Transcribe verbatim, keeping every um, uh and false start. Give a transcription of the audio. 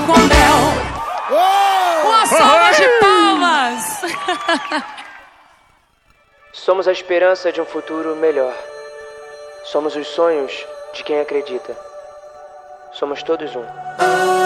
com mel. Uma salva de palmas. Somos a esperança de um futuro melhor. Somos os sonhos de quem acredita. Somos todos um.